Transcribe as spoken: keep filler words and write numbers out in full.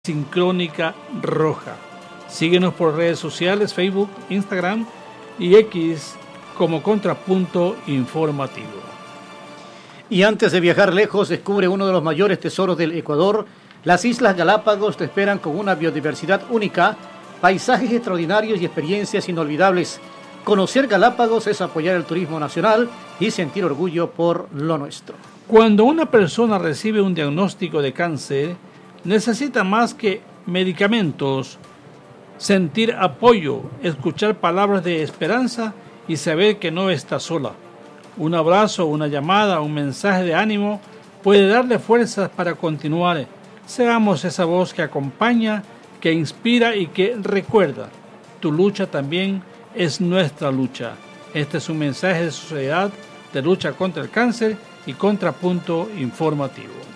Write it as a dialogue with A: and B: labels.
A: Sincrónica Roja. Síguenos por redes sociales, Facebook, Instagram y X como Contrapunto Informativo.
B: Y antes de viajar lejos, descubre uno de los mayores tesoros del Ecuador. Las Islas Galápagos te esperan con una biodiversidad única, paisajes extraordinarios y experiencias inolvidables. Conocer Galápagos es apoyar el turismo nacional y sentir orgullo por lo nuestro.
A: Cuando una persona recibe un diagnóstico de cáncer, necesita más que medicamentos, sentir apoyo, escuchar palabras de esperanza y saber que no está sola. Un abrazo, una llamada, un mensaje de ánimo puede darle fuerzas para continuar. Seamos esa voz que acompaña, que inspira y que recuerda. Tu lucha también es nuestra lucha. Este es un mensaje de Sociedad de Lucha contra el Cáncer y Contrapunto Informativo.